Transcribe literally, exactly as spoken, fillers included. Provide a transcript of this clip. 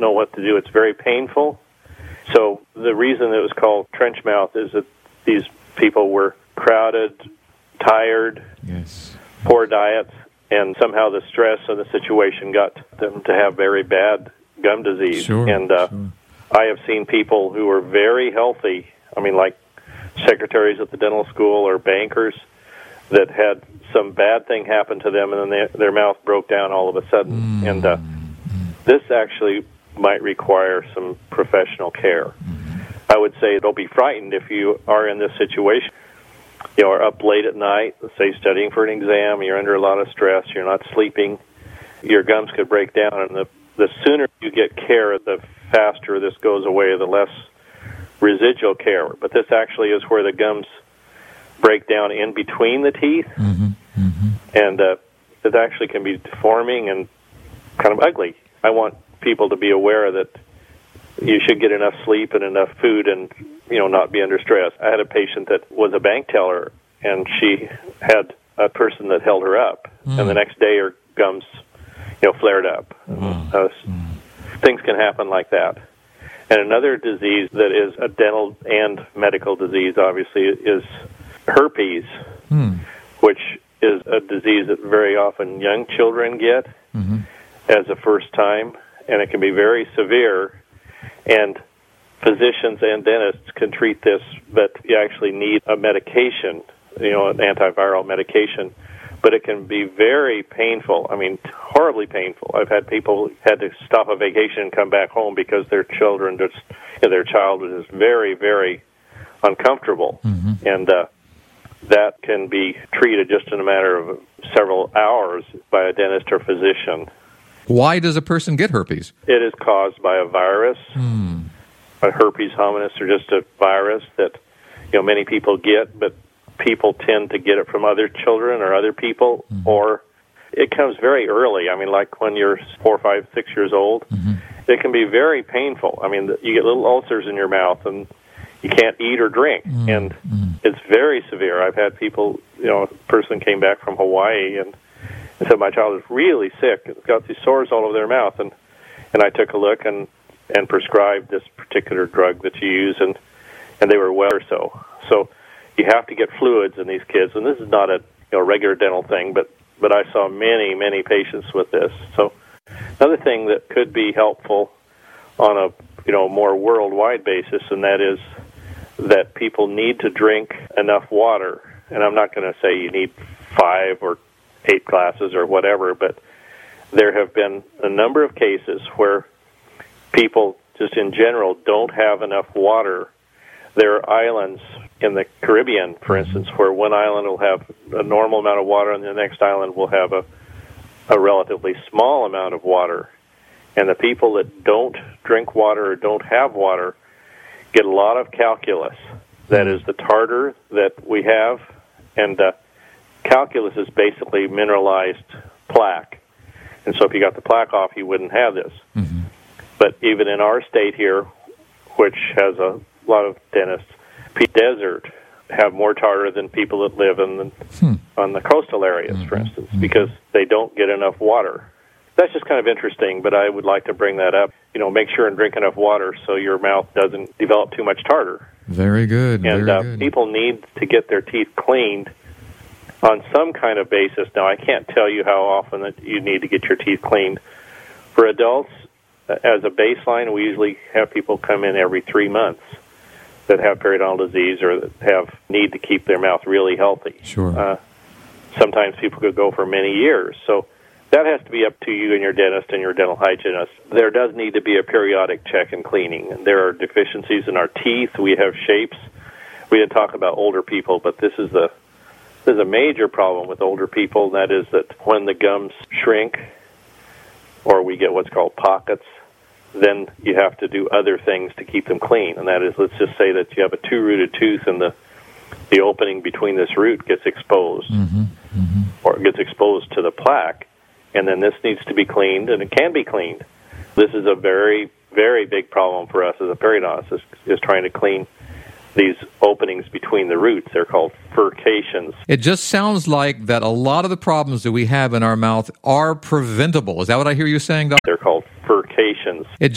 know what to do. It's very painful. So the reason it was called trench mouth is that these people were crowded, tired, yes. poor diets, and somehow the stress of the situation got them to have very bad gum disease. Sure, and uh, sure. I have seen people who are very healthy, I mean, like secretaries at the dental school or bankers, that had some bad thing happen to them, and then they, their mouth broke down all of a sudden. Mm. And uh, this actually might require some professional care. Mm-hmm. I would say don't be frightened if you are in this situation. You are up late at night, say studying for an exam, you're under a lot of stress, you're not sleeping, your gums could break down, and the, the sooner you get care, the faster this goes away, the less residual care. But this actually is where the gums break down in between the teeth, mm-hmm. Mm-hmm. and uh, it actually can be deforming and kind of ugly. I want people to be aware that you should get enough sleep and enough food and, you know, not be under stress. I had a patient that was a bank teller, and she had a person that held her up, mm. and the next day her gums, you know, flared up. Mm. Uh, mm. Things can happen like that. And another disease that is a dental and medical disease, obviously, is herpes, mm. which is a disease that very often young children get mm-hmm. as a first time, and it can be very severe. And physicians and dentists can treat this, but you actually need a medication, you know, an antiviral medication. But it can be very painful. I mean, horribly painful. I've had people had to stop a vacation and come back home because their children, just you know, their child was just very, very uncomfortable, mm-hmm. and uh, that can be treated just in a matter of several hours by a dentist or physician. Why does a person get herpes? It is caused by a virus. Hmm. A herpes hominis, or just a virus that, you know, many people get, but people tend to get it from other children or other people, mm-hmm. or it comes very early. I mean, like when you're four, five, six years old, mm-hmm. it can be very painful. I mean, you get little ulcers in your mouth, and you can't eat or drink, mm-hmm. and mm-hmm. it's very severe. I've had people, you know, a person came back from Hawaii and and said, my child is really sick. It's got these sores all over their mouth. And, and I took a look and, and prescribed this particular drug that you use, and, and they were well or so. So you have to get fluids in these kids. And this is not a you know, regular dental thing, but, but I saw many, many patients with this. So another thing that could be helpful on a you know more worldwide basis, and that is that people need to drink enough water. And I'm not going to say you need five or eight glasses or whatever, but there have been a number of cases where people just in general don't have enough water. There are islands in the Caribbean, for instance, where one island will have a normal amount of water and the next island will have a, a relatively small amount of water. And the people that don't drink water or don't have water get a lot of calculus. That is the tartar that we have, and uh, calculus is basically mineralized plaque. And so if you got the plaque off, you wouldn't have this. Mm-hmm. But even in our state here, which has a lot of dentists, the desert have more tartar than people that live in the, hmm. on the coastal areas, mm-hmm. for instance, mm-hmm. because they don't get enough water. That's just kind of interesting, but I would like to bring that up. You know, make sure and drink enough water so your mouth doesn't develop too much tartar. Very good. And very uh, good. people need to get their teeth cleaned on some kind of basis. Now, I can't tell you how often that you need to get your teeth cleaned. For adults, as a baseline, we usually have people come in every three months that have periodontal disease or that have need to keep their mouth really healthy. Sure. Uh, sometimes people could go for many years. So that has to be up to you and your dentist and your dental hygienist. There does need to be a periodic check and cleaning. There are deficiencies in our teeth. We have shapes. We didn't talk about older people, but this is the There's a major problem with older people, and that is that when the gums shrink, or we get what's called pockets, then you have to do other things to keep them clean. And that is, let's just say that you have a two-rooted tooth and the the opening between this root gets exposed, mm-hmm. Mm-hmm. or it gets exposed to the plaque, and then this needs to be cleaned, and it can be cleaned. This is a very, very big problem for us as a periodontist, is, is trying to clean these openings between the roots. They're called furcations. It just sounds like that a lot of the problems that we have in our mouth are preventable. Is that what I hear you saying, Doctor? They're called furcations. It